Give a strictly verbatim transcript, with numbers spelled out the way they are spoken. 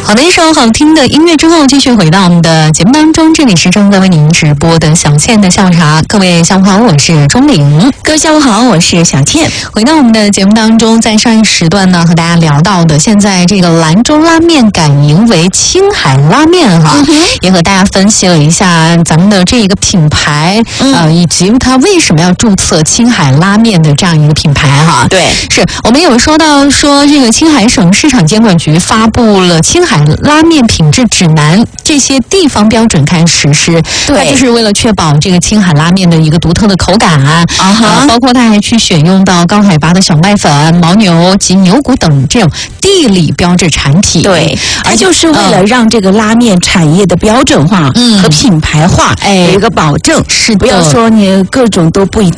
好的，一首好听的音乐之后，继续回到我们的节目当中。这里是正在为您直播的小倩的下午茶，各位下午好，我是钟玲。 各位下午好，我是小倩。 回到我们的节目当中，在上一时段呢，和大家聊到的，现在这个兰州拉面改名为青海拉面哈，嗯、也和大家分析了一下咱们的这一个品牌，嗯、呃，以及它为什么要注册青海拉面的这样一个品牌哈。 对， 是我们有说到说这个青海省市场监管局发布了青海拉面品质指南，这些地方标准开始实施， 对， 它就是为了确保这个青海拉面的一个独特的口感啊，啊包括它还去选用到高海拔的小麦粉、牦牛及牛骨等这种地理标志产品， 对，它就是为了让这个拉面产业的标准化和品牌化有一个保证， 是、嗯、 不要说你各种都不一